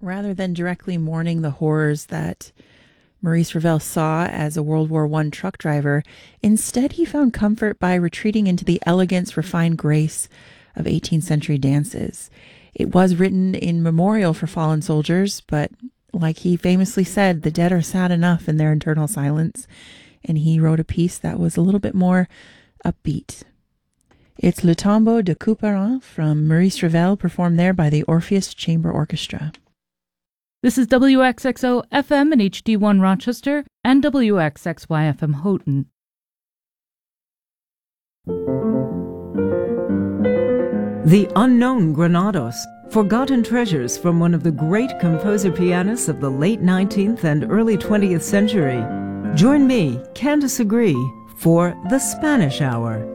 Rather than directly mourning the horrors that Maurice Ravel saw as a World War I truck driver, instead he found comfort by retreating into the elegance, refined grace of 18th century dances. It was written in memorial for fallen soldiers, but like he famously said, the dead are sad enough in their eternal silence, and he wrote a piece that was a little bit more upbeat. It's Le Tombeau de Couperin from Maurice Ravel, performed there by the Orpheus Chamber Orchestra. This is WXXO FM and HD1 Rochester and WXXY FM Houghton. The Unknown Granados, forgotten treasures from one of the great composer-pianists of the late 19th and early 20th century. Join me, Candace Agree, for The Spanish Hour.